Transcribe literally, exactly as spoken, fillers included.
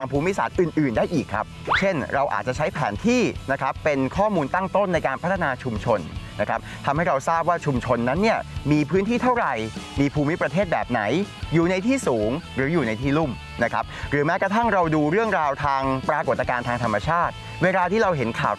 ภูมิศาสตร์อื่นๆได้อีกครับเช่นเราอาจจะใช้แผนที่นะครับเป็นข้อมูลตั้งต้นในการพัฒนาชุมชนนะครับทำให้เราทราบว่าชุมชนนั้นเนี่ยมีพื้นที่เท่าไหร่มีภูมิประเทศแบบไหนอยู่ในที่สูงหรืออยู่ในที่ลุ่มนะครับหรือแม้กระทั่งเราดูเรื่องราวทางปรากฏการณ์ทางธรรมชาติเวลาที่เราเห็นข่าว